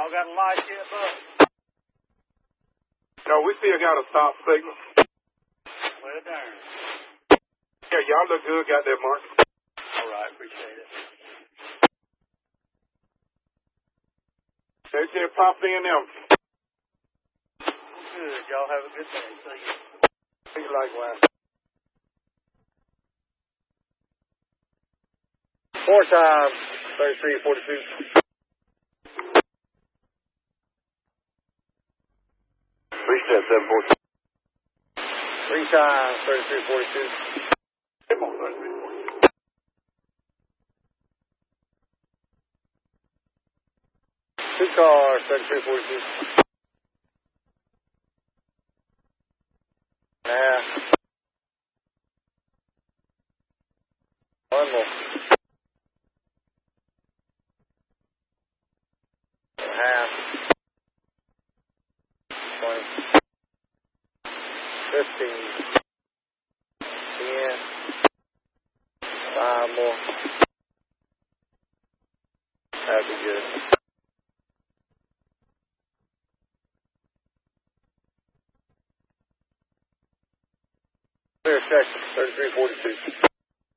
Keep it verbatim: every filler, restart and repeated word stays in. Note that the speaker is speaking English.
Y'all got a light yet, bud? No, we still got a stop signal. Well, darn. Yeah, y'all look good. Got that, Mark. All right, appreciate it. They said pop in them. Good. Y'all have a good day. See you. See you likewise. Four times, thirty-three forty-two. Three step seven four two. Three times, thirty-three forty-two. Come on, thirty-three forty-two. Two cars, thirty-three forty-two. Nah. One more. Half. Twenty. Fifteen. Ten. Five more. That'd be good. Clear section, thirty-three forty-two.